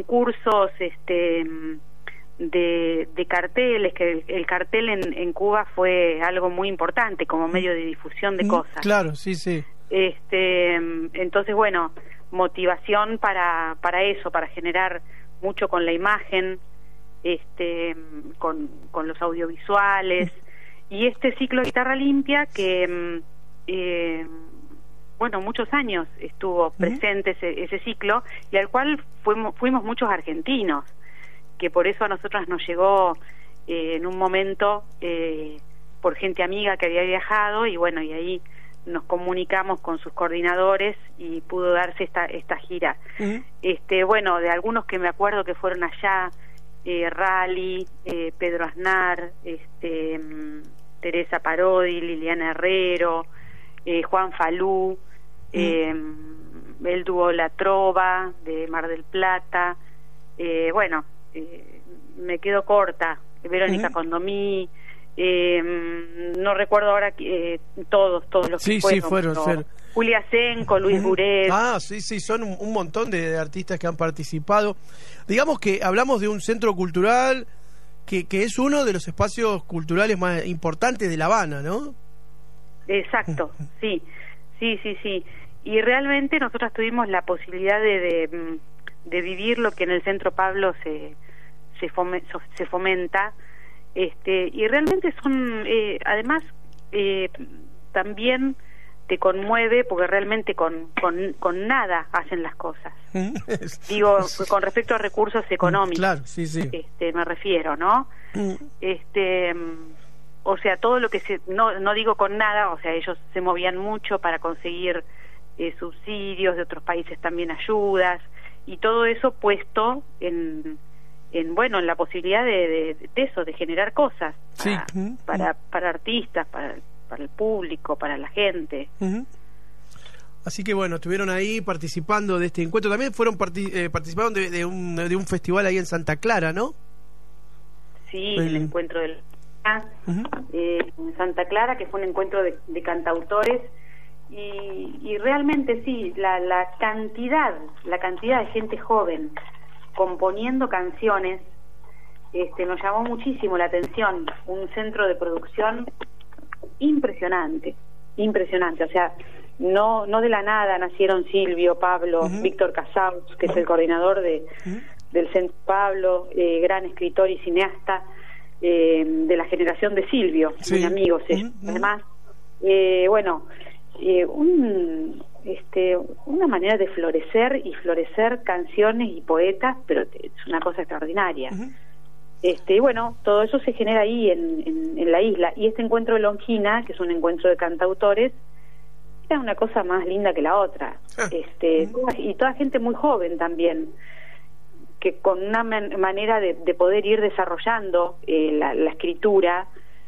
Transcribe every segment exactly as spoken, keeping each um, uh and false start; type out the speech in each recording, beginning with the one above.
concursos este de, de carteles, que el, el cartel en, en Cuba fue algo muy importante como medio de difusión de cosas. Claro, sí, sí. Este, entonces, bueno, motivación para, para eso, para generar mucho con la imagen, este, con, con los audiovisuales, y este ciclo de guitarra limpia que, eh, bueno, muchos años estuvo presente ese, ese ciclo, y al cual fuimos, fuimos muchos argentinos, que por eso a nosotros nos llegó eh, en un momento eh, por gente amiga que había viajado, y bueno, y ahí nos comunicamos con sus coordinadores y pudo darse esta esta gira. Uh-huh. Este, bueno, de algunos que me acuerdo que fueron allá, eh, Rally, eh, Pedro Aznar, este, um, Teresa Parodi, Liliana Herrero, eh, Juan Falú, uh-huh. eh, el dúo La Trova de Mar del Plata, eh, bueno, eh, me quedo corta, Verónica uh-huh. Condomí, Eh, no recuerdo ahora eh, todos, todos los sí, que fueron. Sí, fueron, fueron. Julia Senco, Luis Buret. Ah, sí, sí, son un, un montón de, de artistas que han participado. Digamos que hablamos de un centro cultural que, que es uno de los espacios culturales más importantes de La Habana, ¿no? Exacto, sí, sí, sí, sí. Y realmente nosotros tuvimos la posibilidad de, de, de vivir lo que en el Centro Pablo se, se, fome, se fomenta. Este, y realmente son, eh, además, eh, también te conmueve porque realmente con, con, con nada hacen las cosas. Digo, con respecto a recursos económicos. Claro, sí, sí. Este, me refiero, ¿no? Este, o sea, todo lo que se, no, no digo con nada, o sea, ellos se movían mucho para conseguir eh, subsidios de otros países, también ayudas, y todo eso puesto en en bueno en la posibilidad de, de, de eso, de generar cosas para, sí. para, para artistas, para, para el público, para la gente. Uh-huh. Así que bueno, estuvieron ahí participando de este encuentro. También fueron parti- eh, participaron de, de, un, de un festival ahí en Santa Clara, ¿no? Sí, el, el encuentro del uh-huh. eh, en Santa Clara, que fue un encuentro de, de cantautores, y, y realmente sí, la, la cantidad, la cantidad de gente joven componiendo canciones, este, nos llamó muchísimo la atención. Un centro de producción impresionante, impresionante. O sea, no no de la nada nacieron Silvio, Pablo, uh-huh. Víctor Casaus, que es el coordinador de uh-huh. del Centro Pablo, eh, gran escritor y cineasta eh, de la generación de Silvio, sí. Muy amigos. Uh-huh. Eh. Además, eh, bueno, eh, un este una manera de florecer y florecer canciones y poetas, pero es una cosa extraordinaria. Uh-huh. Este, y bueno, todo eso se genera ahí en, en, en la isla, y este encuentro de Longina, que es un encuentro de cantautores, era una cosa más linda que la otra. Este, uh-huh. Y toda gente muy joven también, que con una man- manera de, de poder ir desarrollando eh, la, la escritura,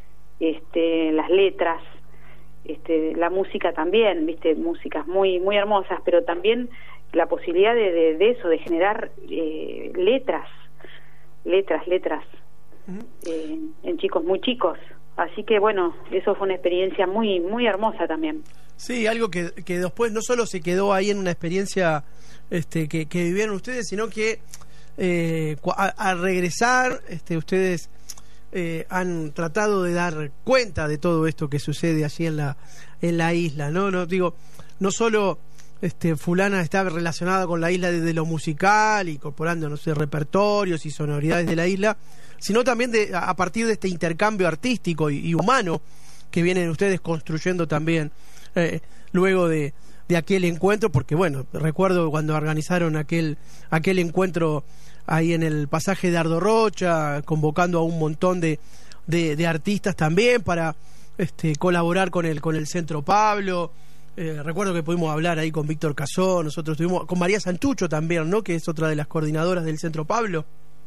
este, las letras, este, la música también, viste, músicas muy muy hermosas, pero también la posibilidad de, de, de eso, de generar eh, letras, letras, letras, uh-huh. eh, en chicos muy chicos. Así que bueno, eso fue una experiencia muy muy hermosa también. Sí, algo que, que después no solo se quedó ahí en una experiencia este, que, que vivieron ustedes, sino que eh, a, a regresar, este, ustedes eh, han tratado de dar cuenta de todo esto que sucede allí en la en la isla, ¿no? No digo, no solo este, fulana está relacionada con la isla desde lo musical, incorporando, no sé, repertorios y sonoridades de la isla, sino también de, a partir de este intercambio artístico y, y humano que vienen ustedes construyendo también eh, luego de, de aquel encuentro, porque bueno, recuerdo cuando organizaron aquel aquel encuentro ahí en el pasaje de Ardo Rocha, convocando a un montón de, de, de artistas también para este, colaborar con el con el Centro Pablo. Eh, recuerdo que pudimos hablar ahí con Víctor Casó, nosotros estuvimos con María Santucho también, ¿no? Que es otra de las coordinadoras del Centro Pablo.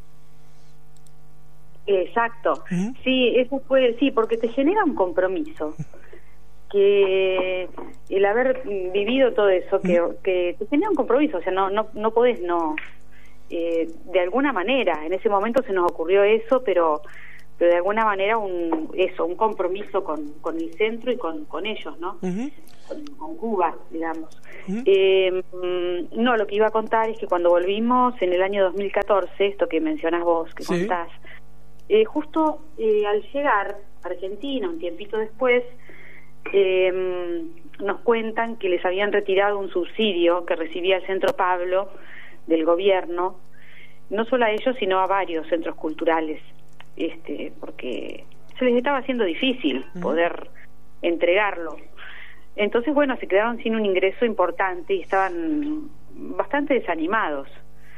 Exacto. ¿Mm? Sí, eso fue, sí, porque te genera un compromiso, que el haber vivido todo eso, que, ¿Mm? que te genera un compromiso, o sea, no no no podés no, eh, de alguna manera, en ese momento se nos ocurrió eso, pero pero de alguna manera un eso, un compromiso con, con el centro y con, con ellos, ¿no? Uh-huh. Con, con Cuba, digamos. Uh-huh. Eh, no, lo que iba a contar es que cuando volvimos en el año dos mil catorce, esto que mencionás vos, que sí. contás, eh, justo eh, al llegar a Argentina, un tiempito después, eh, nos cuentan que les habían retirado un subsidio que recibía el Centro Pablo del gobierno, no solo a ellos, sino a varios centros culturales, este, porque se les estaba haciendo difícil uh-huh. poder entregarlo. Entonces, bueno, se quedaron sin un ingreso importante y estaban bastante desanimados.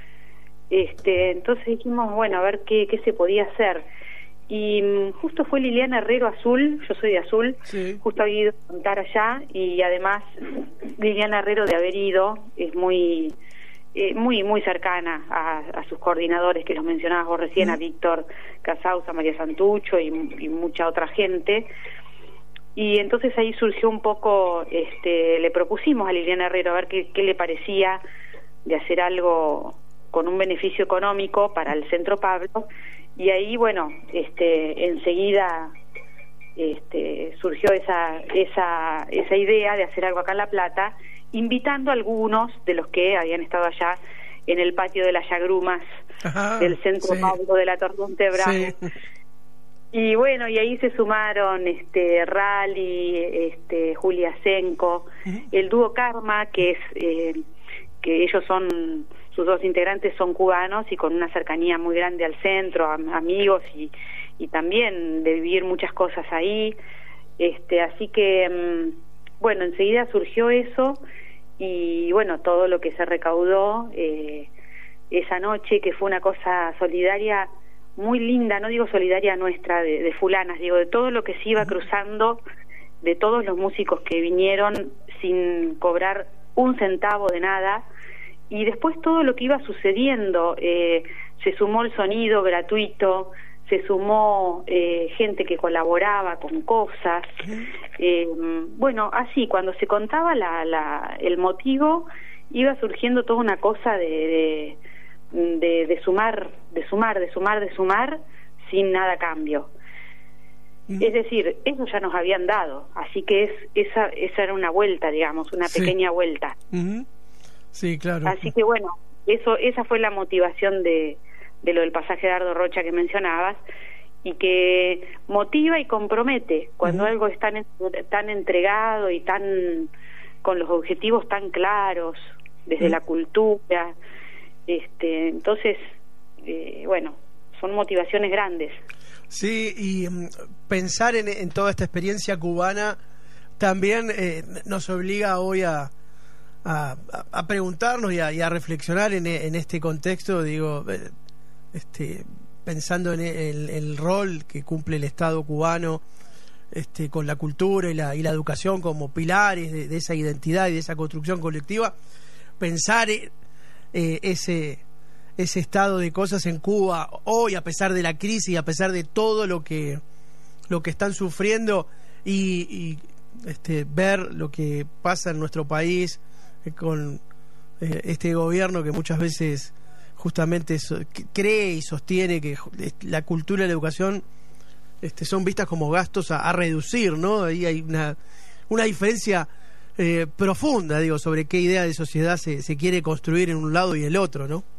Este, entonces dijimos, bueno, a ver qué, qué se podía hacer. Y um, justo fue Liliana Herrero Azul, yo soy de Azul, sí. justo había ido a contar allá, y además Liliana Herrero, de haber ido, es muy eh, muy muy cercana a, a sus coordinadores, que los mencionabas vos recién, mm. a Víctor Casauza, María Santucho y, y mucha otra gente. Y entonces ahí surgió un poco, este, le propusimos a Liliana Herrero a ver qué, qué le parecía de hacer algo con un beneficio económico para el Centro Pablo, y ahí, bueno, este, enseguida este, surgió esa, esa, esa idea de hacer algo acá en La Plata, invitando a algunos de los que habían estado allá en el patio de las Yagrumas, ajá, del Centro sí. Pablo de la Torronte Bravo. Sí. Y bueno, y ahí se sumaron este Rally, este Julia Senco, uh-huh. el dúo Karma, que es eh, que ellos son, sus dos integrantes son cubanos y con una cercanía muy grande al centro, am- amigos y, y también de vivir muchas cosas ahí. Este, así que um, bueno, enseguida surgió eso, y bueno, todo lo que se recaudó eh, esa noche, que fue una cosa solidaria muy linda, no digo solidaria nuestra de, de fulanas, digo de todo lo que se iba cruzando, de todos los músicos que vinieron sin cobrar un centavo de nada, y después todo lo que iba sucediendo, eh, se sumó el sonido gratuito, se sumó eh, gente que colaboraba con cosas, eh, bueno, así cuando se contaba la, la, el motivo, iba surgiendo toda una cosa de, de De, de sumar, de sumar, de sumar, de sumar, sin nada a cambio. Mm. Es decir, eso ya nos habían dado, así que es esa esa era una vuelta, digamos, una sí. pequeña vuelta. Mm-hmm. Sí, claro. Así que bueno, eso esa fue la motivación de, de lo del pasaje de Dardo Rocha que mencionabas, y que motiva y compromete cuando mm-hmm. algo es tan, tan entregado y tan con los objetivos tan claros, desde mm. la cultura. Este, entonces, eh, bueno, son motivaciones grandes. Sí, y um, pensar en, en toda esta experiencia cubana también eh, nos obliga hoy a, a, a preguntarnos y a, y a reflexionar en, en este contexto, digo, eh, este, pensando en el, el rol que cumple el Estado cubano este, con la cultura y la, y la educación como pilares de, de esa identidad y de esa construcción colectiva, pensar en Eh, ese ese estado de cosas en Cuba hoy, a pesar de la crisis y a pesar de todo lo que lo que están sufriendo, y, y este ver lo que pasa en nuestro país eh, con eh, este gobierno que muchas veces justamente so, que cree y sostiene que la cultura y la educación este, son vistas como gastos a, a reducir, ¿no? Ahí hay una una diferencia Eh, profunda, digo, sobre qué idea de sociedad se, se quiere construir en un lado y el otro, ¿no?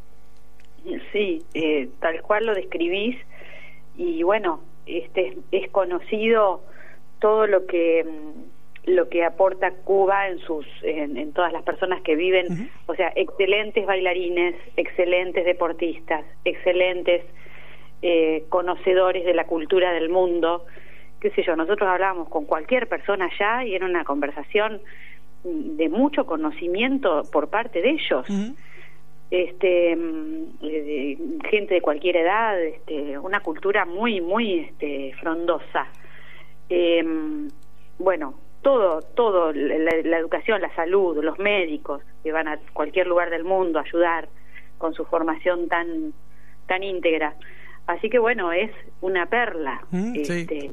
Sí, eh, tal cual lo describís, y bueno, este es conocido todo lo que lo que aporta Cuba en sus en, en todas las personas que viven, uh-huh. o sea, excelentes bailarines, excelentes deportistas, excelentes eh, conocedores de la cultura del mundo. Qué sé yo, nosotros hablábamos con cualquier persona allá y era una conversación de mucho conocimiento por parte de ellos. Uh-huh. Este de, gente de cualquier edad, este, una cultura muy muy este, frondosa. Eh, bueno, todo todo la, la educación, la salud, los médicos que van a cualquier lugar del mundo a ayudar con su formación tan tan íntegra. Así que bueno, es una perla. Mm, este, sí.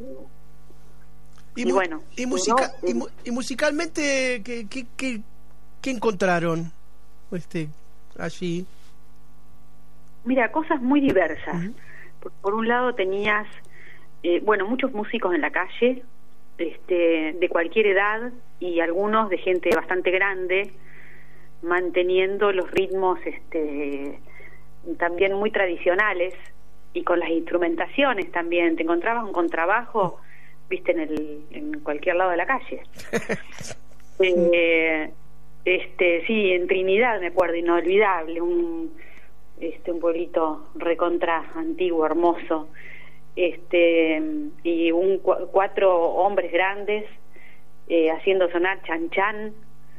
Y, y bueno, y, musica, ¿no? y, mu y musicalmente ¿qué, qué, qué, qué encontraron este allí? Mira, cosas muy diversas. Uh-huh. Por, por un lado tenías, eh, bueno, muchos músicos en la calle, este, de cualquier edad, y algunos de gente bastante grande, manteniendo los ritmos este, también muy tradicionales, y con las instrumentaciones también. Te encontrabas un contrabajo, viste, en, el, en cualquier lado de la calle. eh, este sí, en Trinidad, me acuerdo, inolvidable, un este un pueblito recontra antiguo, hermoso, este y un cuatro hombres grandes eh, haciendo sonar chan chan,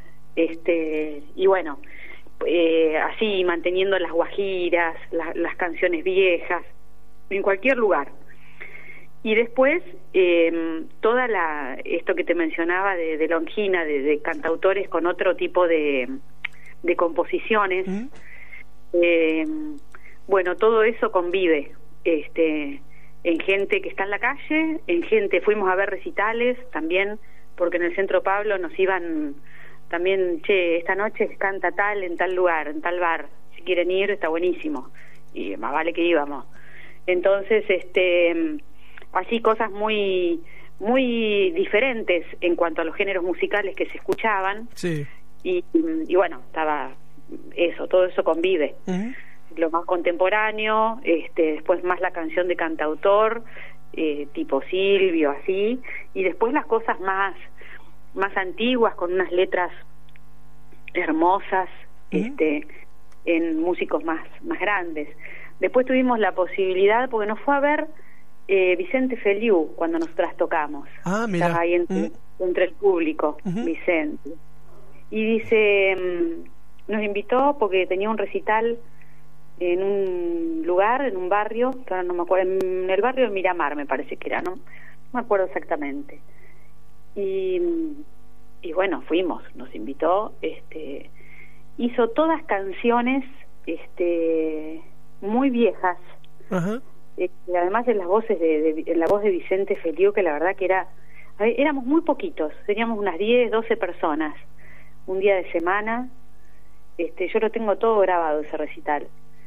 este y bueno, eh, así manteniendo las guajiras, la, las canciones viejas, en cualquier lugar. Y después eh, toda la esto que te mencionaba de, de Longina, de, de cantautores con otro tipo de, de composiciones. ¿Mm? Eh, bueno, todo eso convive este en gente que está en la calle, en gente, fuimos a ver recitales también, porque en el Centro Pablo nos iban también, che, esta noche canta tal en tal lugar, en tal bar, si quieren ir está buenísimo, y más vale que íbamos. Entonces, este así cosas muy muy diferentes en cuanto a los géneros musicales que se escuchaban. Sí. y, y bueno, estaba eso, todo eso convive. Uh-huh. Lo más contemporáneo, este después más la canción de cantautor, eh, tipo Silvio, así, y después las cosas más más antiguas, con unas letras hermosas, uh-huh. este en músicos más más grandes. Después tuvimos la posibilidad, porque nos fue a ver eh, Vicente Feliú cuando nosotras tocamos. Ah, mira. Estaba ahí entre, uh-huh. entre el público, uh-huh. Vicente. Y dice, um, nos invitó porque tenía un recital en un lugar, en un barrio, que ahora no me acuerdo, en el barrio de Miramar me parece que era, no, no me acuerdo exactamente. Y, y bueno, fuimos, nos invitó, este, hizo todas canciones, este... muy viejas. Uh-huh. eh, y además en las voces de, de, de la voz de Vicente Feliú, que la verdad que era éramos muy poquitos, teníamos unas diez, doce personas un día de semana. Este yo lo tengo todo grabado, ese recital,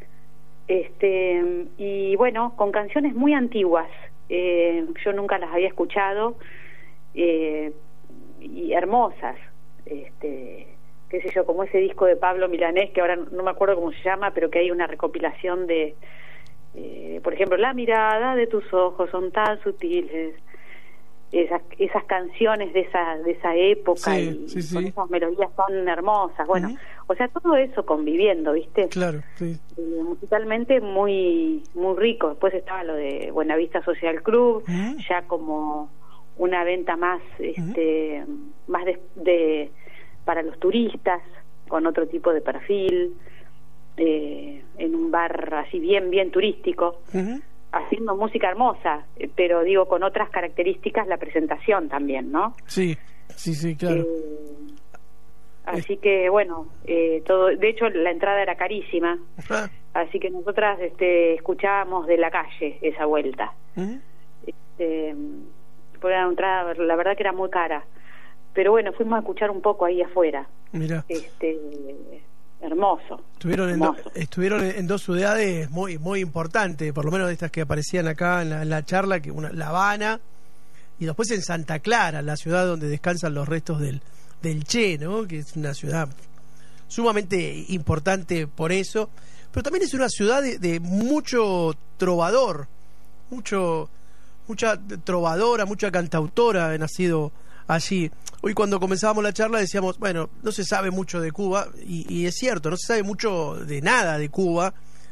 este y bueno, con canciones muy antiguas, eh, yo nunca las había escuchado, eh, y hermosas, este qué sé yo, como ese disco de Pablo Milanés, que ahora no me acuerdo cómo se llama, pero que hay una recopilación de, eh, por ejemplo, la mirada de tus ojos son tan sutiles, esas esas canciones de esa de esa época, sí, y sí, sí. con esas melodías tan hermosas, bueno, uh-huh. o sea, todo eso conviviendo, ¿viste? Claro, sí. Eh, musicalmente muy muy rico. Después estaba lo de Buenavista Social Club, uh-huh. ya como una venta más, este, uh-huh. más de, de para los turistas, con otro tipo de perfil, eh, en un bar así bien, bien turístico, uh-huh. haciendo música hermosa, eh, pero digo, con otras características la presentación también, ¿no? Sí, sí, sí, claro. Eh, así eh. que, bueno, eh, todo, de hecho la entrada era carísima, uh-huh. así que nosotras este, escuchábamos de la calle esa vuelta. Uh-huh. Este, porque la entrada, la verdad que era muy cara. Pero bueno, fuimos a escuchar un poco ahí afuera. Mira. Este, hermoso. Estuvieron, hermoso. En, do, estuvieron en dos ciudades muy muy importantes, por lo menos de estas que aparecían acá en la, en la charla, que una, La Habana, y después en Santa Clara, la ciudad donde descansan los restos del, del Che, ¿no? Que es una ciudad sumamente importante por eso, pero también es una ciudad de, de mucho trovador, mucho mucha trovadora, mucha cantautora ha nacido allí. Hoy cuando comenzábamos la charla decíamos, bueno, no se sabe mucho de Cuba, y, y es cierto, no se sabe mucho de nada de Cuba,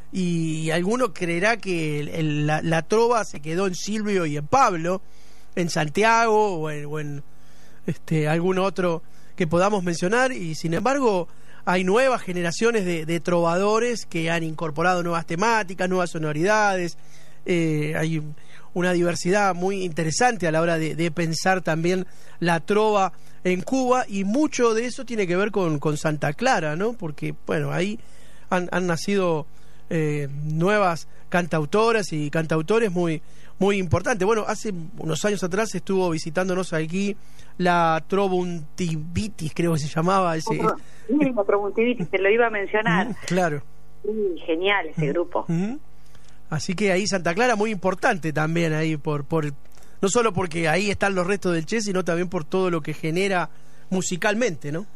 y alguno creerá que el, el, la, la trova se quedó en Silvio y en Pablo, en Santiago o en, o en este, algún otro que podamos mencionar, y sin embargo hay nuevas generaciones de, de trovadores que han incorporado nuevas temáticas, nuevas sonoridades, eh, hay una diversidad muy interesante a la hora de, de pensar también la trova en Cuba, y mucho de eso tiene que ver con, con Santa Clara, ¿no? Porque, bueno, ahí han, han nacido eh, nuevas cantautoras y cantautores muy muy importantes. Bueno, hace unos años atrás estuvo visitándonos aquí la Trovuntivitis, creo que se llamaba ese. Otro, sí, la Trovuntivitis, te lo iba a mencionar. Claro. Sí, genial ese grupo. Uh-huh. Así que ahí Santa Clara muy importante también, ahí por por no solo porque ahí están los restos del Che, sino también por todo lo que genera musicalmente, ¿no?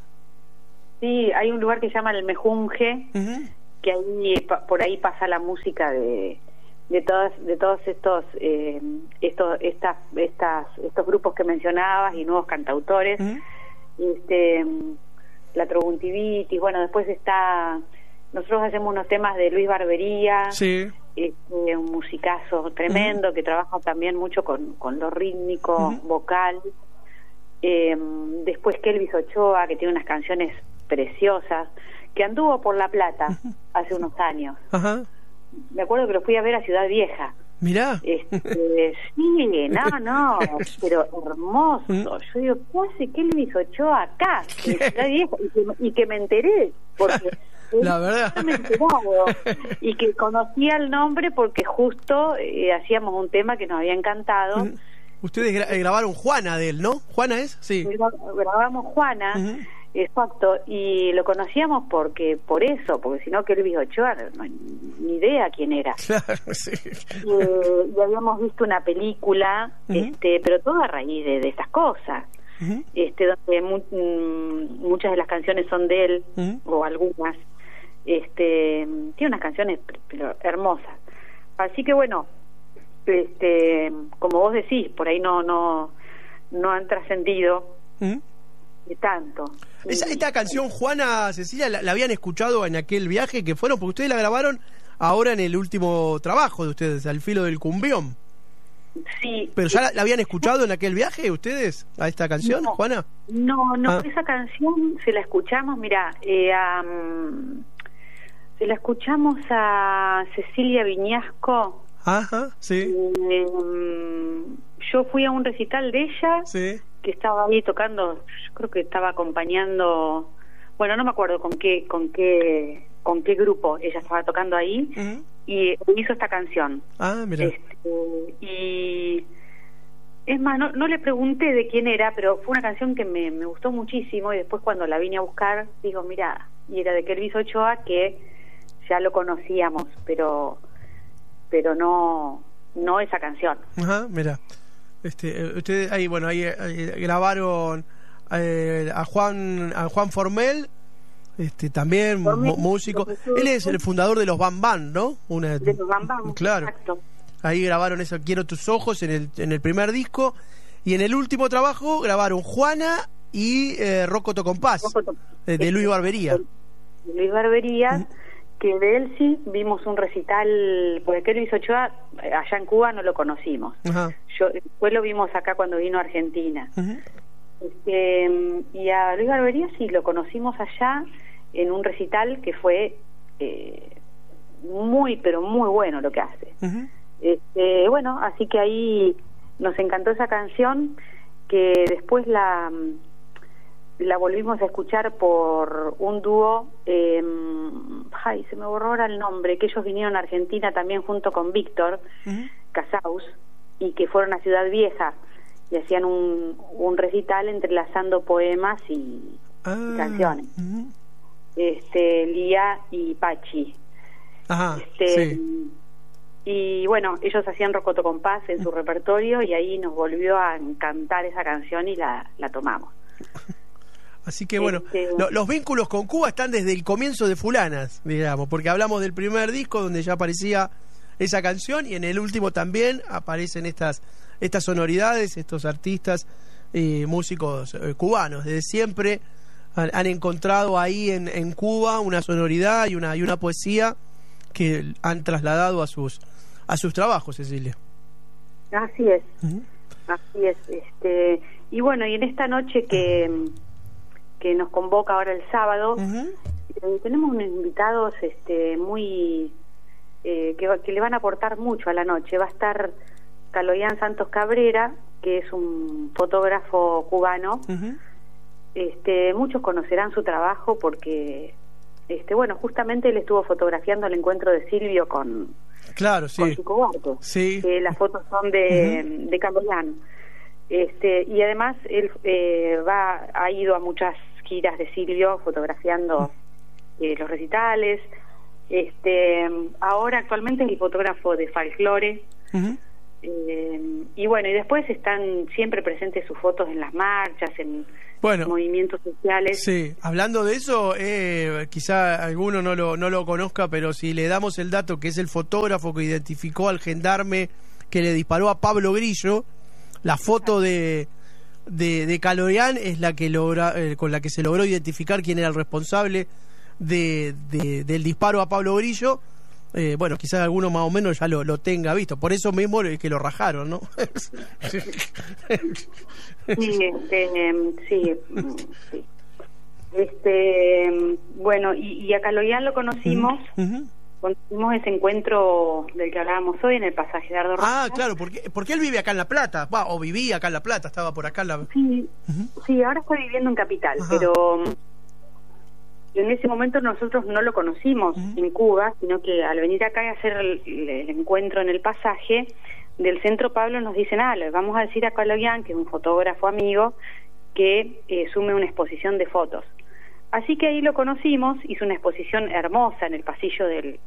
Sí, hay un lugar que se llama el Mejunje, uh-huh. que ahí por ahí pasa la música de de todos de todos estos eh, estos estas estas estos grupos que mencionabas y nuevos cantautores. Uh-huh. Este la Troguntivitis, bueno, después está, nosotros hacemos unos temas de Luis Barbería, sí. este, un musicazo tremendo, uh-huh. que trabaja también mucho con, con lo rítmico, uh-huh. vocal. Eh, después Kelvis Ochoa, que tiene unas canciones preciosas, que anduvo por La Plata uh-huh. hace unos años. Uh-huh. Me acuerdo que lo fui a ver a Ciudad Vieja. Mirá. Este, sí, no, no, pero hermoso. Yo digo, ¿qué hace Kelvis Ochoa acá? Y que, y que me enteré, porque la verdad me enterado, y que conocía el nombre porque justo eh, hacíamos un tema que nos había encantado. Ustedes gra grabaron Juana de él, ¿no? ¿Juana es? Sí. Gra grabamos Juana. Uh-huh. Exacto, y lo conocíamos porque por eso, porque si no Kelvis Ochoa, no, ni idea quién era. Claro, sí. Eh, y habíamos visto una película, uh-huh. este, pero todo a raíz de, de estas cosas, uh-huh. este, donde mu muchas de las canciones son de él, uh-huh. o algunas, este, tiene unas canciones pero hermosas. Así que bueno, este, como vos decís, por ahí no, no, no han trascendido. Uh-huh. Tanto. Esa, esta canción, Juana, Cecilia, ¿la, la habían escuchado en aquel viaje que fueron? Porque ustedes la grabaron ahora en el último trabajo de ustedes, Al Filo del Cumbión. Sí. ¿Pero ya la, la habían escuchado en aquel viaje ustedes, a esta canción, no, Juana? No, no, ah. esa canción se la escuchamos, mira, eh, um, se la escuchamos a Cecilia Viñasco. Ajá, sí. Eh, um, yo fui a un recital de ella. Sí. Que estaba ahí tocando, yo creo que estaba acompañando, bueno, no me acuerdo con qué con qué con qué grupo ella estaba tocando ahí, uh-huh. y hizo esta canción. Ah, mira. Este, y es más, no, no le pregunté de quién era, pero fue una canción que me, me gustó muchísimo, y después cuando la vine a buscar, digo, mira, y era de Kelvis Ochoa, que ya lo conocíamos, pero pero no no esa canción. Ajá, uh-huh, mira. Este, ustedes ahí, bueno, ahí, ahí grabaron eh, a Juan a Juan Formel, este, también Formel, músico. Él es el fundador de los Bam Bam, ¿no? Una, de los Bam Bam, claro. Exacto. Ahí grabaron eso, Quiero tus ojos, en el en el primer disco, y en el último trabajo grabaron Juana y eh, Rocoto Compás, Rocoto. Eh, de Luis Barbería. Luis Barbería. ¿Mm? Que de él sí vimos un recital, porque Kelvis Ochoa allá en Cuba no lo conocimos. Uh-huh. Yo después lo vimos acá cuando vino a Argentina. Uh-huh. este, y a Luis Barbería sí lo conocimos allá en un recital que fue eh, muy pero muy bueno lo que hace. Uh-huh. este, bueno, así que ahí nos encantó esa canción, que después la la volvimos a escuchar por un dúo, eh, ay, se me borró ahora el nombre, que ellos vinieron a Argentina también junto con Víctor uh-huh. Casaus, y que fueron a Ciudad Vieja y hacían un, un recital entrelazando poemas y, ah, y canciones. Uh-huh. este Lía y Pachi. Ajá, este, sí. Y bueno, ellos hacían Rocoto Compás en su repertorio, y ahí nos volvió a encantar esa canción y la, la tomamos. Así que bueno, este... lo, los vínculos con Cuba están desde el comienzo de Fulanas, digamos, porque hablamos del primer disco donde ya aparecía esa canción, y en el último también aparecen estas estas sonoridades, estos artistas y eh, músicos eh, cubanos. Desde siempre han, han encontrado ahí en, en Cuba una sonoridad y una y una poesía que han trasladado a sus a sus trabajos, Cecilia. Así es, uh-huh. así es. Este, y bueno, y en esta noche que que nos convoca ahora el sábado, uh-huh. eh, tenemos unos invitados este, muy eh, que, que le van a aportar mucho a la noche. Va a estar Caloyán Santos Cabrera, que es un fotógrafo cubano. Uh-huh. este, muchos conocerán su trabajo porque este, bueno, justamente él estuvo fotografiando el encuentro de Silvio con, claro, sí. con Chico Buarque. Sí. Eh, las fotos son de, uh-huh. de Caloyán. Este, y además él eh, va ha ido a muchas giras de Silvio fotografiando eh, los recitales, Este, ahora actualmente es el fotógrafo de folclore. Uh-huh. Eh, y bueno, y después están siempre presentes sus fotos en las marchas, en bueno, movimientos sociales. Sí, hablando de eso, eh, quizá alguno no lo, no lo conozca, pero si le damos el dato que es el fotógrafo que identificó al gendarme que le disparó a Pablo Grillo, la foto de, de, de Kaloyan es la que logra, eh, con la que se logró identificar quién era el responsable de, de, del disparo a Pablo Grillo. Eh, bueno, quizás alguno más o menos ya lo, lo tenga visto, por eso mismo es que lo rajaron, ¿no? Sí, este, sí, sí. Este, bueno, y, y a Kaloyan lo conocimos, uh-huh. conocimos ese encuentro del que hablábamos hoy en el pasaje de Ardo Rojas. Ah, claro, porque, porque él vive acá en La Plata, va, o vivía acá en La Plata, estaba por acá en La... Sí, uh-huh. sí, ahora está viviendo en Capital, ajá. pero... en ese momento nosotros no lo conocimos uh-huh. en Cuba, sino que al venir acá y hacer el, el encuentro en el pasaje del Centro Pablo nos dicen, ah, le vamos a decir a Kaloyan, que es un fotógrafo amigo, que eh, sume una exposición de fotos. Así que ahí lo conocimos, hizo una exposición hermosa en el pasillo del,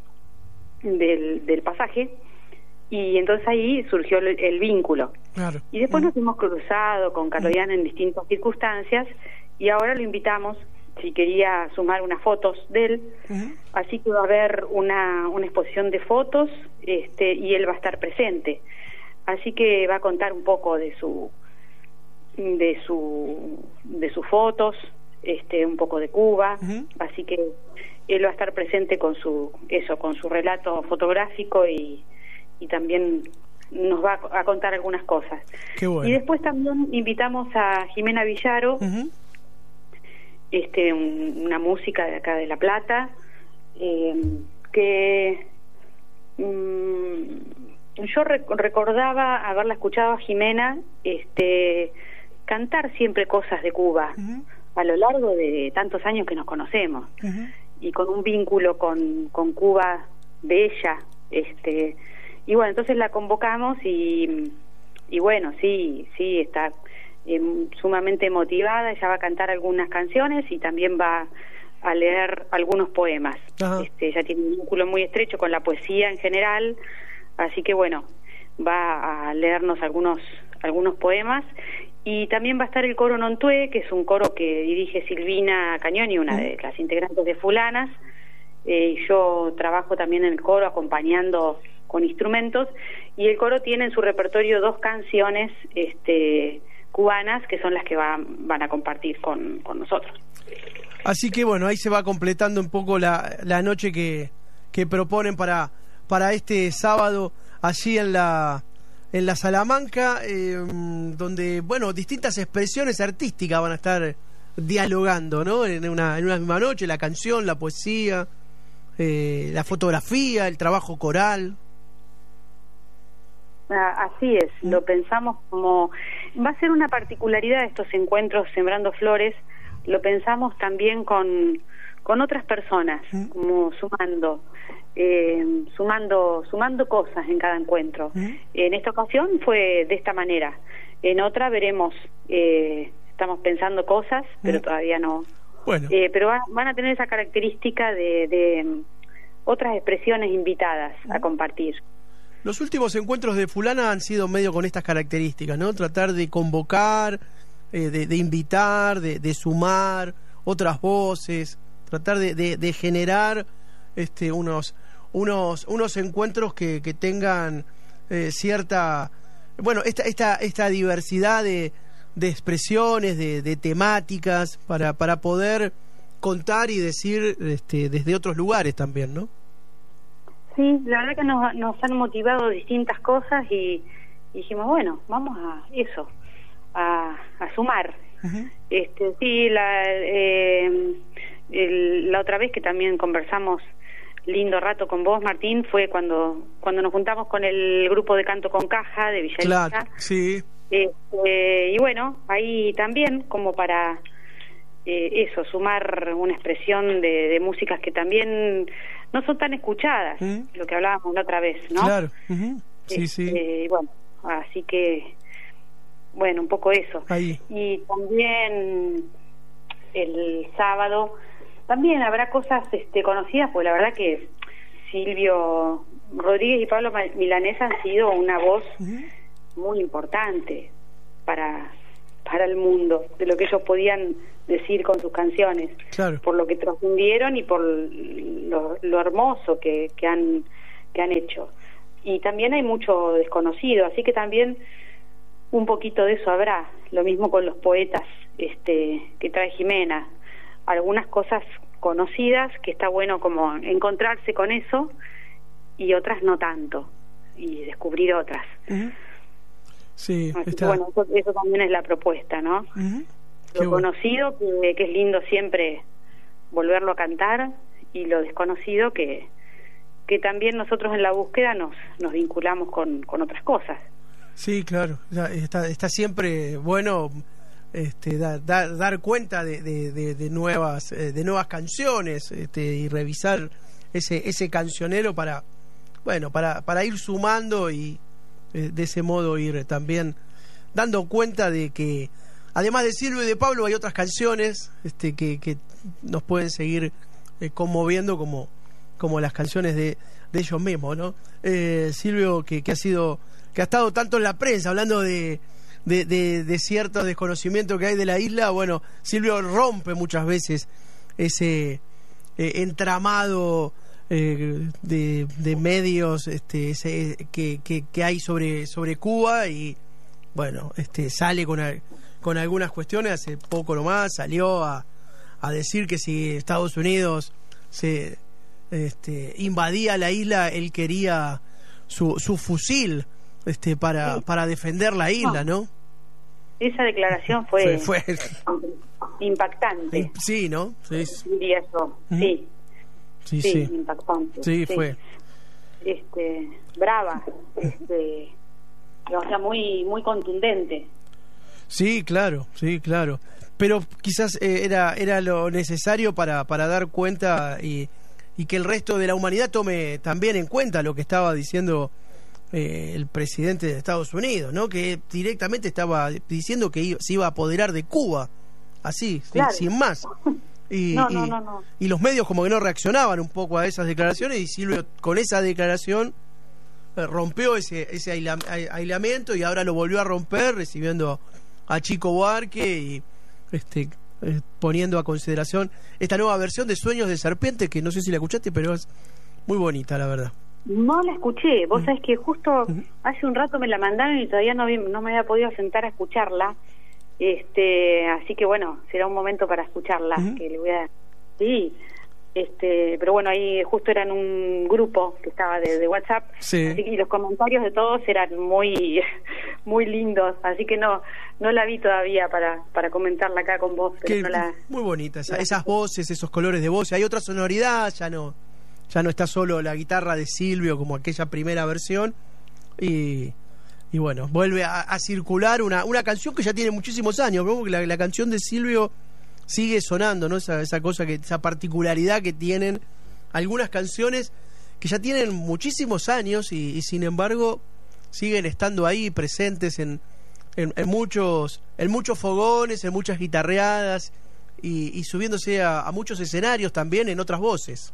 del, del pasaje, y entonces ahí surgió el, el vínculo. Claro. Y después uh-huh. nos hemos cruzado con Kaloyan uh-huh. en distintas circunstancias, y ahora lo invitamos si quería sumar unas fotos de él, uh-huh. así que va a haber una, una exposición de fotos, este, y él va a estar presente, así que va a contar un poco de su de su de sus fotos, este, un poco de Cuba, uh-huh. así que él va a estar presente con su eso, con su relato fotográfico y, y también nos va a, a contar algunas cosas. Qué bueno. Y después también invitamos a Jimena Villaro, uh-huh. este un, una música de acá de La Plata, eh, que um, yo rec recordaba haberla escuchado a Jimena este cantar siempre cosas de Cuba uh-huh. a lo largo de tantos años que nos conocemos, uh-huh. y con un vínculo con, con Cuba de ella, este y bueno, entonces la convocamos y, y bueno, sí, sí, está Eh, sumamente motivada. Ella va a cantar algunas canciones y también va a leer algunos poemas. Este, ella tiene un vínculo muy estrecho con la poesía en general, así que bueno, va a leernos algunos algunos poemas, y también va a estar el coro Nontué, que es un coro que dirige Silvina Cañoni, una de las integrantes de Fulanas. Eh, yo trabajo también en el coro acompañando con instrumentos, y el coro tiene en su repertorio dos canciones este cubanas, que son las que van, van a compartir con, con nosotros. Así que bueno, ahí se va completando un poco la, la noche que, que proponen para, para este sábado allí en la, en la Salamanca, eh, donde bueno, distintas expresiones artísticas van a estar dialogando, ¿no? En una, en una misma noche, la canción, la poesía, eh, la fotografía, el trabajo coral. Así es, lo pensamos como... Va a ser una particularidad de estos encuentros Sembrando Flores, lo pensamos también con, con otras personas, ¿Mm? como sumando, eh, sumando, sumando cosas en cada encuentro. ¿Mm? En esta ocasión fue de esta manera, en otra veremos, eh, estamos pensando cosas, pero ¿Mm? todavía no... Bueno. Eh, pero va, van a tener esa característica de, de um, otras expresiones invitadas ¿Mm? a compartir. Los últimos encuentros de Fulana han sido medio con estas características, ¿no? Tratar de convocar, eh, de, de invitar, de, de sumar otras voces, tratar de, de, de generar este, unos, unos, unos encuentros que, que tengan eh, cierta, bueno, esta, esta, esta diversidad de, de expresiones, de, de temáticas, para, para poder contar y decir este, desde otros lugares también, ¿no? Sí, la verdad que nos, nos han motivado distintas cosas y, y dijimos, bueno, vamos a eso, a, a sumar. Uh-huh. este Sí, la, eh, el, la otra vez que también conversamos lindo rato con vos, Martín, fue cuando cuando nos juntamos con el grupo de canto con caja de Villa Elisa. Claro, sí. Este, y bueno, ahí también como para... Eh, eso, sumar una expresión de, de músicas que también no son tan escuchadas, ¿Mm? lo que hablábamos la otra vez, ¿no? Claro, uh-huh. sí, este, sí. Bueno, así que, bueno, un poco eso. Ahí. Y también el sábado también habrá cosas este, conocidas, porque la verdad que Silvio Rodríguez y Pablo Milanés han sido una voz uh-huh. muy importante para, para el mundo, de lo que ellos podían decir con sus canciones, claro. por lo que trascendieron y por lo, lo hermoso que, que han que han hecho. Y también hay mucho desconocido, así que también un poquito de eso habrá. Lo mismo con los poetas este que trae Jimena, algunas cosas conocidas que está bueno como encontrarse con eso, y otras no tanto, y descubrir otras. Uh-huh. Sí, así está... que bueno, eso, eso también es la propuesta, ¿no? Uh-huh. Lo conocido, que, que es lindo siempre volverlo a cantar, y lo desconocido, que que también nosotros en la búsqueda nos nos vinculamos con, con otras cosas. Sí, claro, está, está siempre bueno este, dar, dar, dar cuenta de, de, de, de nuevas de nuevas canciones este, y revisar ese ese cancionero para bueno para para ir sumando y eh, de ese modo ir también dando cuenta de que además de Silvio y de Pablo hay otras canciones este, que, que nos pueden seguir eh, conmoviendo como como las canciones de, de ellos mismos, ¿no? Eh, Silvio, que, que ha sido, que ha estado tanto en la prensa hablando de, de, de, de ciertos desconocimientos que hay de la isla, bueno, Silvio rompe muchas veces ese eh, entramado eh, de, de medios este, ese, que, que, que hay sobre, sobre Cuba, y bueno, este sale con, con algunas cuestiones. Hace poco nomás salió a, a decir que si Estados Unidos se Este, invadía la isla, él quería su, su fusil este, para, sí. para defender la isla, ¿no? Esa declaración fue, fue, fue... impactante. Sí, ¿no? Sí, diría eso. ¿Mm? Sí. Sí, sí, sí, impactante. Sí, sí, fue. Este, brava, este, o sea, muy, muy contundente. Sí, claro, sí, claro. Pero quizás eh, era, era lo necesario para, para dar cuenta y y que el resto de la humanidad tome también en cuenta lo que estaba diciendo eh, el presidente de Estados Unidos, ¿no? Que directamente estaba diciendo que iba, se iba a apoderar de Cuba, así, claro. sin, sin más. Y, no, y, no, no, no. y los medios como que no reaccionaban un poco a esas declaraciones, y Silvio con esa declaración eh, rompió ese, ese aisla, aislamiento, y ahora lo volvió a romper recibiendo a Chico Buarque y este Eh, poniendo a consideración esta nueva versión de Sueños de Serpiente, que no sé si la escuchaste, pero es muy bonita, la verdad. No la escuché, vos uh-huh. sabés que justo uh-huh. hace un rato me la mandaron y todavía no, vi, no me había podido sentar a escucharla, este así que bueno, será un momento para escucharla, uh-huh. que le voy a... Sí, este pero bueno, ahí justo era en un grupo que estaba de, de WhatsApp, sí. así que, y los comentarios de todos eran muy muy lindos, así que no no la vi todavía para para comentarla acá con vos, pero que, no la... muy bonita esa, esas voces, esos colores de voz, hay otra sonoridad, ya no ya no está solo la guitarra de Silvio como aquella primera versión, y y bueno, vuelve a, a circular una una canción que ya tiene muchísimos años, ¿no? Porque la, la canción de Silvio sigue sonando, ¿no? Esa, esa cosa, que esa particularidad que tienen algunas canciones que ya tienen muchísimos años y, y sin embargo siguen estando ahí presentes en, en, en muchos en muchos fogones, en muchas guitarreadas y, y subiéndose a, a muchos escenarios también en otras voces.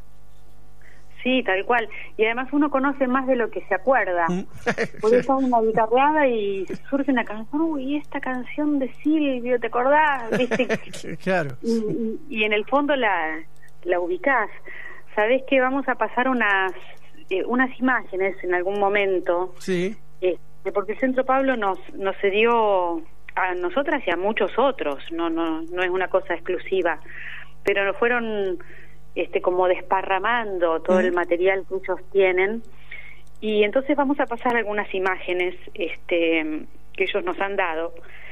Sí, tal cual. Y además uno conoce más de lo que se acuerda. Porque está en una guitarreada y surge una canción, uy, esta canción de Silvio, ¿te acordás? ¿Viste? Claro. Y, y, y en el fondo la, la ubicás. Sabés que vamos a pasar unas eh, unas imágenes en algún momento. Sí. Eh, porque el Centro Pablo nos nos cedió a nosotras y a muchos otros. No no no es una cosa exclusiva. Pero nos fueron... este como desparramando todo uh-huh. el material que ellos tienen, y entonces vamos a pasar algunas imágenes este que ellos nos han dado,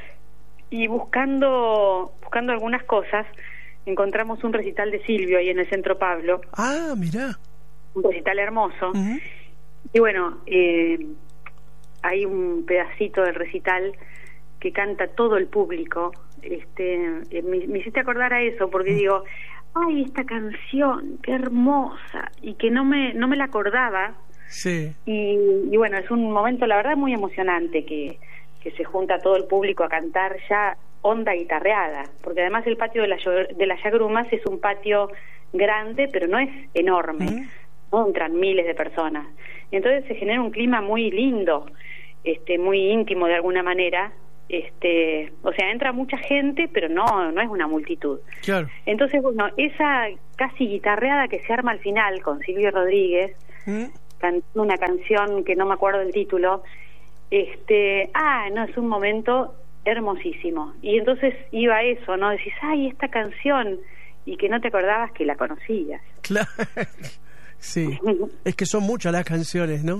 y buscando buscando algunas cosas encontramos un recital de Silvio ahí en el Centro Pablo. Ah, mirá. Un recital hermoso. Uh-huh. Y bueno, eh, hay un pedacito del recital que canta todo el público. Este eh, me, me hiciste acordar a eso, porque uh-huh. digo, ay, esta canción, qué hermosa, y que no me no me la acordaba. Sí. Y, y bueno, es un momento, la verdad, muy emocionante, que, que se junta todo el público a cantar ya onda guitarreada, porque además el patio de, la, de las Yagrumas es un patio grande, pero no es enorme, uh-huh. no entran miles de personas. Entonces se genera un clima muy lindo, este, muy íntimo de alguna manera. Este, o sea, entra mucha gente, pero no no es una multitud. Claro. Entonces, bueno, esa casi guitarreada que se arma al final con Silvio Rodríguez, ¿Mm? cantando una canción que no me acuerdo el título, este, ah, no, es un momento hermosísimo. Y entonces iba eso, ¿no? Decís, ay, esta canción, y que no te acordabas que la conocías. Claro. Sí. Es que son muchas las canciones, ¿no?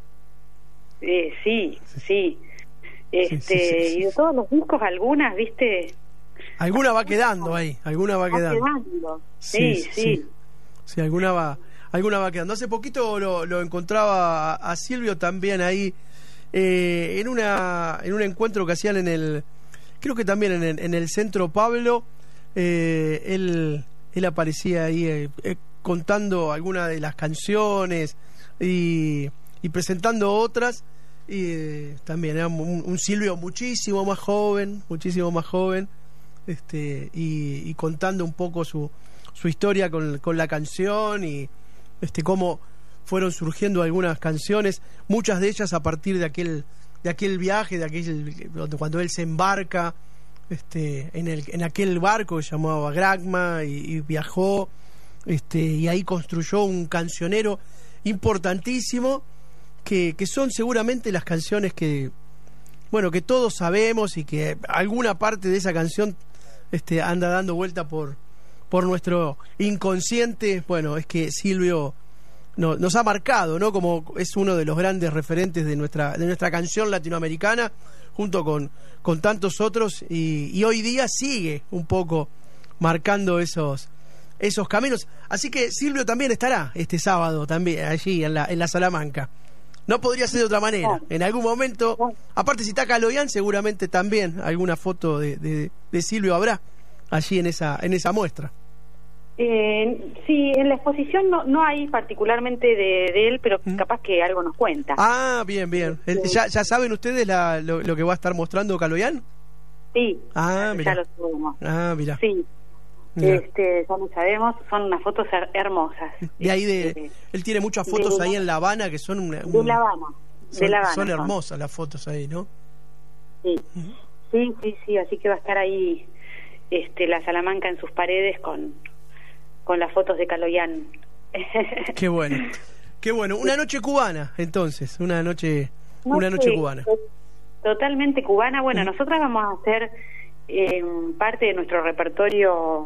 Eh, sí, sí. Este, sí, sí, sí, sí. Y de todos los discos, algunas, ¿viste? Alguna va quedando ahí, alguna va, va quedando. quedando. Sí, sí, sí. Sí, sí alguna va alguna va quedando. Hace poquito lo, lo encontraba a, a Silvio también ahí, eh, en una en un encuentro que hacían en el, creo que también en el, en el Centro Pablo, eh, él, él aparecía ahí eh, eh, contando algunas de las canciones y, y presentando otras. Y eh, también era un, un Silvio muchísimo más joven, muchísimo más joven, este, y, y contando un poco su, su historia con, con la canción y este cómo fueron surgiendo algunas canciones, muchas de ellas a partir de aquel de aquel viaje, de aquel cuando él se embarca este en el en aquel barco que se llamaba Granma y, y viajó, este, y ahí construyó un cancionero importantísimo. Que, que son seguramente las canciones que, bueno, que todos sabemos y que alguna parte de esa canción este, anda dando vuelta por, por nuestro inconsciente. Bueno, es que Silvio no, nos ha marcado, ¿no? Como es uno de los grandes referentes de nuestra, de nuestra canción latinoamericana, junto con, con tantos otros, y, y hoy día sigue un poco marcando esos, esos caminos. Así que Silvio también estará este sábado, también allí en la, en la Salamanca. No podría ser de otra manera. En algún momento, aparte si está Kaloyan, seguramente también alguna foto de, de, de Silvio habrá allí en esa en esa muestra. Eh, sí, en la exposición no, no hay particularmente de, de él, pero ¿Mm? capaz que algo nos cuenta. Ah, bien, bien. El, ¿ya, ¿Ya saben ustedes la, lo, lo que va a estar mostrando Kaloyan? Sí, ah, ya lo sabemos. Ah, mira. Sí. Mira. Este, ya lo sabemos, son unas fotos her hermosas. De ahí de, de él tiene muchas fotos de, ahí en La Habana que son una, un, de La Habana, son, de La Habana, son hermosas son. Las fotos ahí, ¿no? Sí, uh-huh. sí, sí, sí, así que va a estar ahí, este, la Salamanca en sus paredes con, con las fotos de Kaloyan. Qué bueno, qué bueno. Una noche cubana, entonces, una noche, no, una noche sí, cubana. Totalmente cubana. Bueno, uh-huh. nosotras vamos a hacer Eh, parte de nuestro repertorio,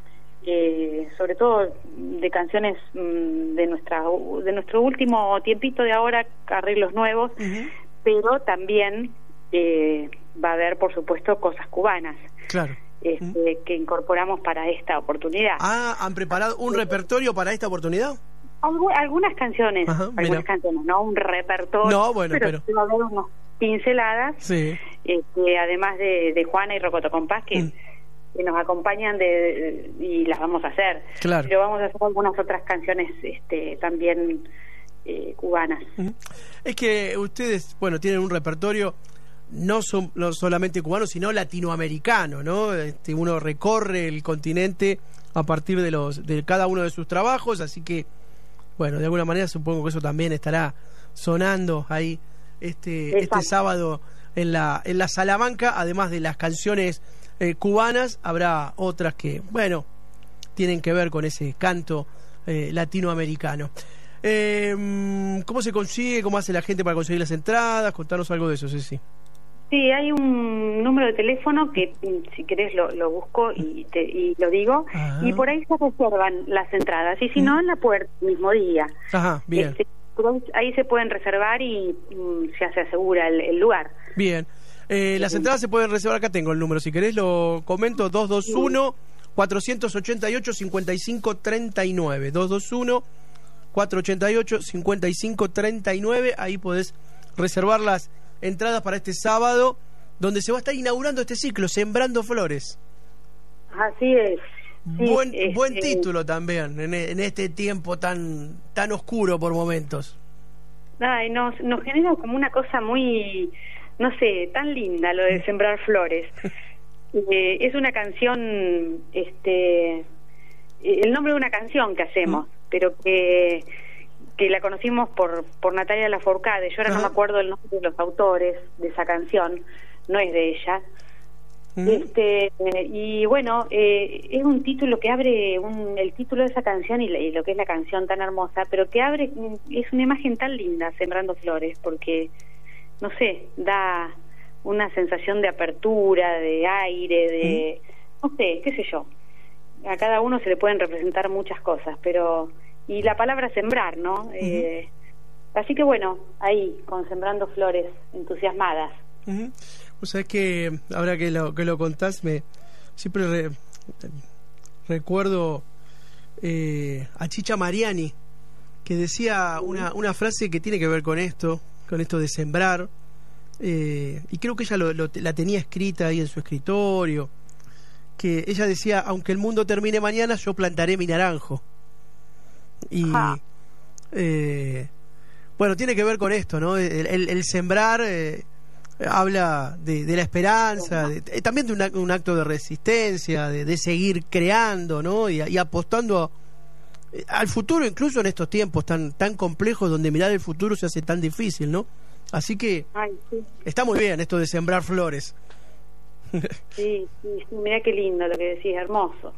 eh, sobre todo de canciones mm, de nuestra de nuestro último tiempito de ahora, arreglos nuevos, uh-huh. pero también eh, va a haber, por supuesto, cosas cubanas, claro, este, uh-huh. que incorporamos para esta oportunidad. Ah, ¿han preparado un repertorio para esta oportunidad? Algu algunas canciones, Ajá, algunas mira. canciones, no un repertorio, no, bueno, pero, pero... va a haber unos pinceladas, sí. este, además de, de Juana y Rocoto Compás que, mm. que nos acompañan de, de, y las vamos a hacer. Claro. Pero vamos a hacer algunas otras canciones este, también eh, cubanas. Mm. Es que ustedes, bueno, tienen un repertorio no, son, no solamente cubano, sino latinoamericano, ¿no? Este, uno recorre el continente a partir de los de cada uno de sus trabajos, así que, bueno, de alguna manera supongo que eso también estará sonando ahí este este sábado en la en la Salamanca. Además de las canciones eh, cubanas, habrá otras que, bueno, tienen que ver con ese canto eh, latinoamericano. Eh, ¿Cómo se consigue? ¿Cómo hace la gente para conseguir las entradas? Contanos algo de eso, Ceci. Sí, hay un número de teléfono que, si querés, lo, lo busco y, te, y lo digo. Ajá. Y por ahí se reservan las entradas. Y si no, en la puerta, mismo día. Ajá, bien. Este, ahí se pueden reservar y um, ya se asegura el, el lugar. Bien. Eh, las entradas se pueden reservar, acá tengo el número, si querés lo comento, dos dos uno, cuatro ocho ocho, cinco cinco tres nueve, dos dos uno, cuatro ocho ocho, cinco cinco tres nueve, ahí podés reservar las entradas para este sábado, donde se va a estar inaugurando este ciclo, Sembrando Flores. Así es. Sí, buen es, buen es, título también en, en este tiempo tan tan oscuro por momentos. Ay, nos, nos genera como una cosa muy, no sé, tan linda lo de sembrar flores. Eh, es una canción, este, el nombre de una canción que hacemos, mm. pero que que la conocimos por por Natalia Lafourcade. Yo ahora uh-huh. no me acuerdo el nombre de los autores de esa canción, no es de ella. Uh-huh. Este y bueno, eh, es un título que abre un, el título de esa canción y, la, y lo que es la canción tan hermosa, pero que abre, es una imagen tan linda, Sembrando Flores, porque no sé, da una sensación de apertura, de aire, de uh-huh. no sé, qué sé yo. A cada uno se le pueden representar muchas cosas, pero y la palabra sembrar, ¿no? Uh-huh. Eh, así que bueno, ahí, con Sembrando Flores, entusiasmadas. Uh-huh. O sea, es que ahora que lo, que lo contás, me siempre re, recuerdo eh, a Chicha Mariani, que decía una, una frase que tiene que ver con esto, con esto de sembrar, eh, y creo que ella lo, lo, la tenía escrita ahí en su escritorio, que ella decía, aunque el mundo termine mañana, yo plantaré mi naranjo. Y eh, bueno, tiene que ver con esto, ¿no? El, el, el sembrar eh, habla de, de la esperanza, de, eh, también de un, un acto de resistencia, de, de seguir creando, ¿no? Y, y apostando a, eh, al futuro, incluso en estos tiempos tan tan complejos donde mirar el futuro se hace tan difícil, ¿no? Así que Ay, sí. está muy bien esto de sembrar flores. Sí, sí, sí, mirá qué lindo lo que decís, hermoso.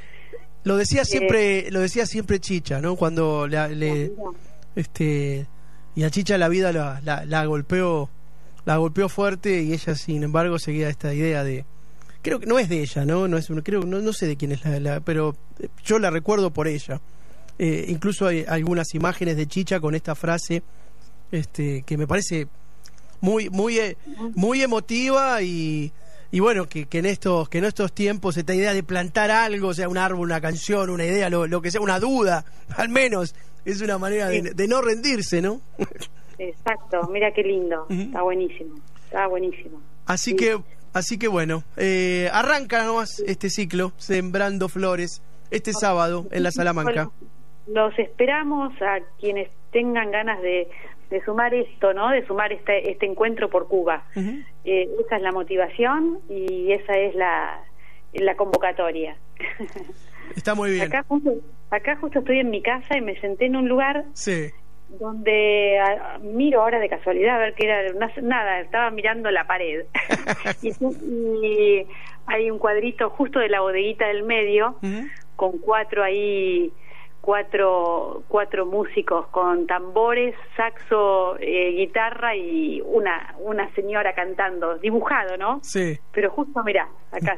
Lo decía siempre, eh, lo decía siempre Chicha, ¿no? Cuando la, le, este, y a Chicha la vida la, la, la golpeó, la golpeó fuerte y ella, sin embargo, seguía esta idea de, creo que no es de ella, ¿no? No es, creo, no, no sé de quién es la, la, pero yo la recuerdo por ella. Eh, incluso hay algunas imágenes de Chicha con esta frase, este, que me parece muy, muy, muy emotiva y Y bueno, que, que en estos que en estos tiempos esta idea de plantar algo, o sea, un árbol, una canción, una idea, lo, lo que sea, una duda, al menos, es una manera sí. de, de no rendirse, ¿no? Exacto, mira qué lindo, uh-huh. está buenísimo, está buenísimo. Así sí. que, así que bueno, eh, arranca nomás este ciclo, Sembrando Flores, este sábado en la Salamanca. Los esperamos a quienes tengan ganas de de sumar esto, ¿no? De sumar este este encuentro por Cuba. Uh-huh. Eh, esa es la motivación y esa es la la convocatoria. Está muy bien. Acá justo, acá justo estoy en mi casa y me senté en un lugar sí. donde a, miro ahora de casualidad a ver qué era, no, nada, estaba mirando la pared. y, y hay un cuadrito justo de la bodeguita del medio, uh-huh. con cuatro ahí cuatro cuatro músicos con tambores, saxo, eh, guitarra y una una señora cantando, dibujado, ¿no? Sí. Pero justo, mirá, acá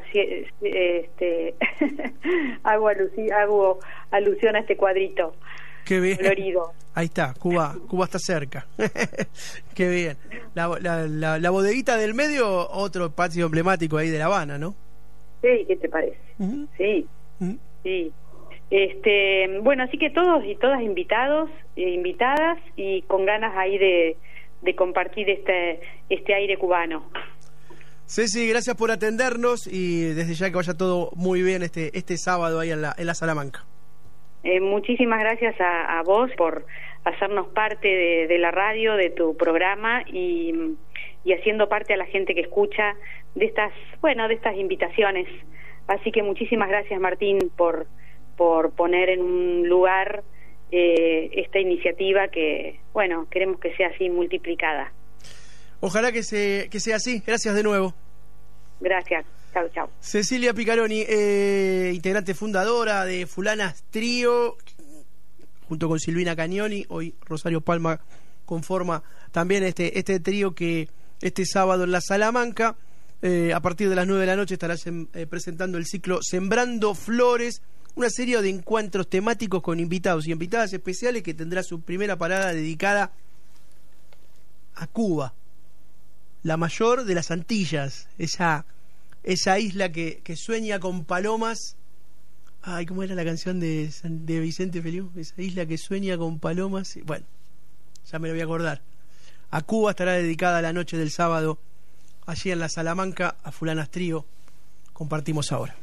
este hago, alusi- hago alusión a este cuadrito. Qué bien. Colorido. Ahí está, Cuba, Cuba está cerca. Qué bien. La, la, la, la bodeguita del medio, otro patio emblemático ahí de La Habana, ¿no? Sí, ¿qué te parece? Uh-huh. Sí, uh-huh. sí. Este, bueno, así que todos y todas invitados, eh, invitadas y con ganas ahí de, de compartir este este aire cubano. Ceci, gracias por atendernos y desde ya que vaya todo muy bien este este sábado ahí en la en la Salamanca. Eh, muchísimas gracias a, a vos por hacernos parte de, de la radio, de tu programa y, y haciendo parte a la gente que escucha de estas, bueno, de estas invitaciones. Así que muchísimas gracias, Martín, por por poner en un lugar eh, esta iniciativa que, bueno, queremos que sea así multiplicada. Ojalá que, se, que sea así. Gracias de nuevo. Gracias. Chau, chau. Cecilia Picaroni, eh, integrante fundadora de Fulanas Trío, junto con Silvina Cagnoni. Hoy Rosario Palma conforma también este, este trío que este sábado en la Salamanca, eh, a partir de las nueve de la noche, estará sem, eh, presentando el ciclo Sembrando Flores, una serie de encuentros temáticos con invitados y invitadas especiales que tendrá su primera parada dedicada a Cuba, la mayor de las Antillas, esa, esa isla que, que sueña con palomas. Ay, ¿cómo era la canción de, de Vicente Feliu? Esa isla que sueña con palomas. Bueno, ya me lo voy a acordar. A Cuba estará dedicada la noche del sábado, allí en la Salamanca, a Fulanas Trío. Compartimos ahora.